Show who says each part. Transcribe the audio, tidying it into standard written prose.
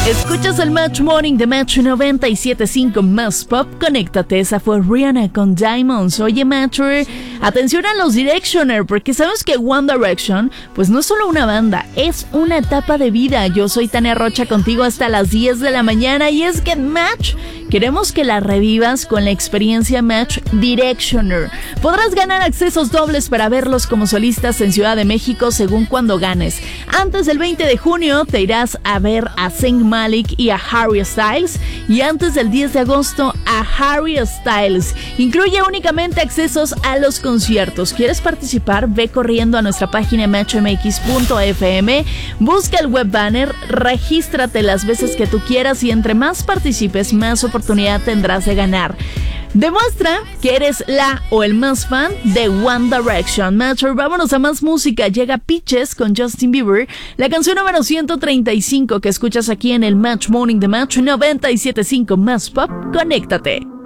Speaker 1: Escuchas el Match Morning de Match 97.5 Más Pop. Conéctate, esa fue Rihanna con Diamonds. Oye, Matcher, atención a los Directioner, porque sabes que One Direction, pues no es solo una banda, es una etapa de vida. Yo soy Tania Rocha, contigo hasta las 10 de la mañana, y es que en Match queremos que la revivas con la experiencia Match Directioner. Podrás ganar accesos dobles para verlos como solistas en Ciudad de México según cuando ganes. Antes del 20 de junio te irás a ver a Zayn Malik y a Harry Styles, y antes del 10 de agosto a Harry Styles. Incluye únicamente accesos a los conciertos. ¿Quieres participar? Ve corriendo a nuestra página matchmx.fm, busca el web banner, regístrate las veces que tú quieras, y entre más participes, más oportunidad tendrás de ganar. Demuestra que eres la o el más fan de One Direction. Matcher, vámonos a más música. Llega Peaches con Justin Bieber, la canción número 135 que escuchas aquí en el Match Morning de Match 97.5 Más Pop. Conéctate.